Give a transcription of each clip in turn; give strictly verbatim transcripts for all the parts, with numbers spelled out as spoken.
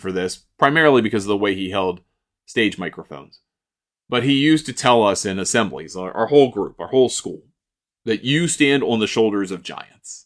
for this, primarily because of the way he held stage microphones. But he used to tell us in assemblies, our, our whole group, our whole school, that you stand on the shoulders of giants.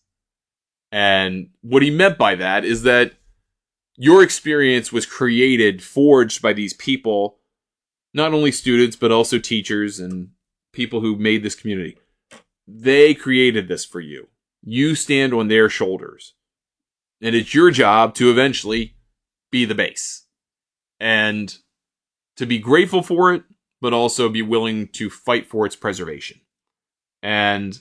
And what he meant by that is that your experience was created, forged by these people, not only students, but also teachers and people who made this community. They created this for you. You stand on their shoulders. And it's your job to eventually be the base. And to be grateful for it, but also be willing to fight for its preservation. And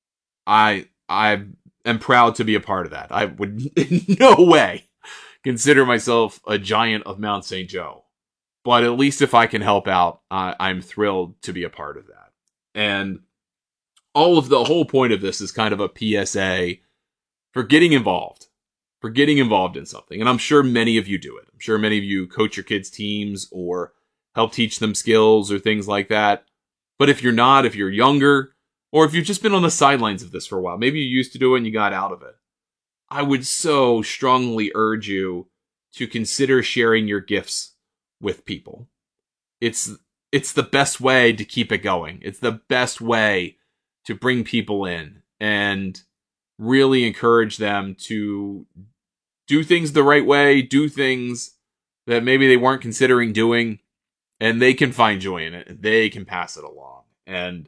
I I am proud to be a part of that. I would in no way consider myself a giant of Mount Saint Joe. But at least if I can help out, uh, I'm thrilled to be a part of that. And all of the whole point of this is kind of a P S A for getting involved. For getting involved in something. And I'm sure many of you do it. I'm sure many of you coach your kids' teams or help teach them skills or things like that. But if you're not, if you're younger, or if you've just been on the sidelines of this for a while, maybe you used to do it and you got out of it, I would so strongly urge you to consider sharing your gifts with people. It's it's the best way to keep it going. It's the best way to bring people in and really encourage them to do things the right way, do things that maybe they weren't considering doing, and they can find joy in it, and they can pass it along. And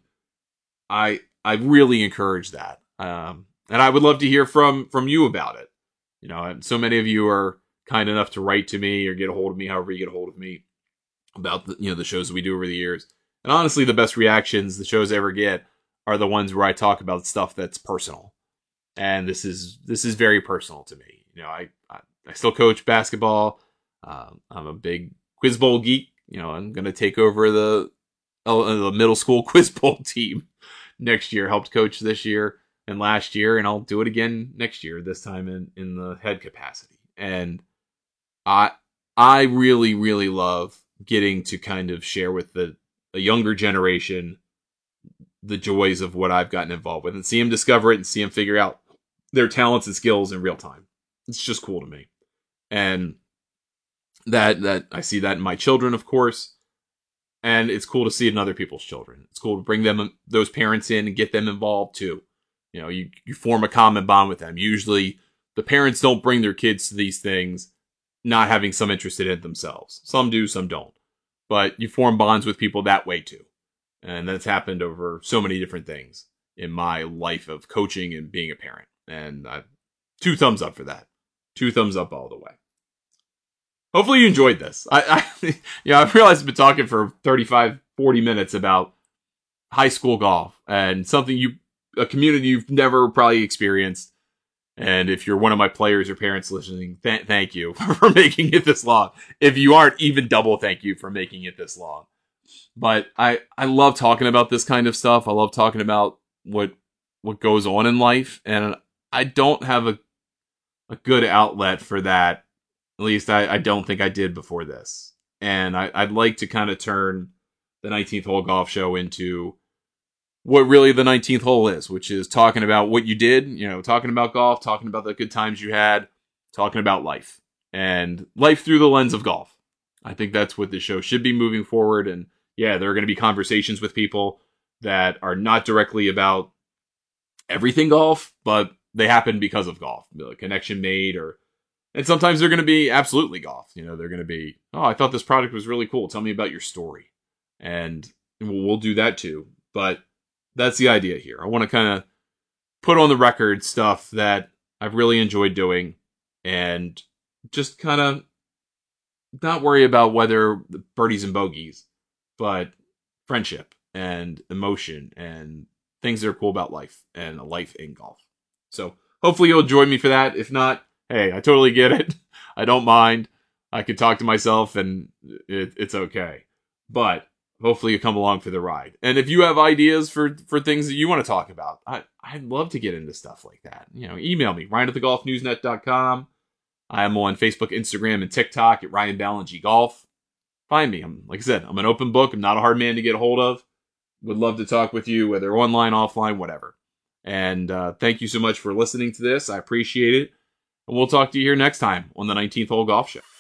I I really encourage that. Um, and I would love to hear from, from you about it. You know, and so many of you are kind enough to write to me or get a hold of me, however you get a hold of me, about the, you know, the shows that we do over the years. And honestly, the best reactions the shows ever get are the ones where I talk about stuff that's personal. And this is this is very personal to me. You know, I I, I still coach basketball. Uh, I'm a big Quiz Bowl geek. You know, I'm going to take over the uh, the middle school Quiz Bowl team next year. Helped coach this year and last year, and I'll do it again next year. This time in, in the head capacity. And I I really really love getting to kind of share with the a younger generation the joys of what I've gotten involved with, and see them discover it and see them figure out their talents and skills in real time. It's just cool to me. And that, that I see that in my children, of course. And it's cool to see it in other people's children. It's cool to bring them, those parents in and get them involved too. You know, you, you form a common bond with them. Usually the parents don't bring their kids to these things not having some interest in it themselves. Some do, some don't. But you form bonds with people that way too. And that's happened over so many different things in my life of coaching and being a parent. And I, two thumbs up for that. Two thumbs up all the way. Hopefully you enjoyed this. I, I you know, I've realized I've been talking for thirty-five, forty minutes about high school golf and something you, a community you've never probably experienced. And if you're one of my players or parents listening, th- thank you for making it this long. If you aren't, even double thank you for making it this long. But I, I love talking about this kind of stuff. I love talking about what what goes on in life. And I don't have a a good outlet for that. At least I, I don't think I did before this. And I, I'd like to kind of turn the nineteenth Hole Golf Show into what really the nineteenth hole is, which is talking about what you did, you know, talking about golf, talking about the good times you had, talking about life. And life through the lens of golf. I think that's what the show should be moving forward. And yeah, there are going to be conversations with people that are not directly about everything golf, but they happen because of golf, a connection made, or, and sometimes they're going to be absolutely golf. You know, they're going to be, oh, I thought this product was really cool. Tell me about your story. And we'll do that too. But that's the idea here. I want to kind of put on the record stuff that I've really enjoyed doing and just kind of not worry about whether the birdies and bogeys, but friendship and emotion and things that are cool about life and a life in golf. So hopefully you'll join me for that. If not, hey, I totally get it. I don't mind. I can talk to myself and it, it's okay. But hopefully you come along for the ride. And if you have ideas for, for things that you want to talk about, I, I'd love to get into stuff like that. You know, email me, ryan at the golf news net dot com. I am on Facebook, Instagram, and TikTok at Ryan Ballingy Golf. Find me. I'm, like I said, I'm an open book. I'm not a hard man to get a hold of. Would love to talk with you, whether online, offline, whatever. And uh, thank you so much for listening to this. I appreciate it. And we'll talk to you here next time on the nineteenth Hole Golf Show.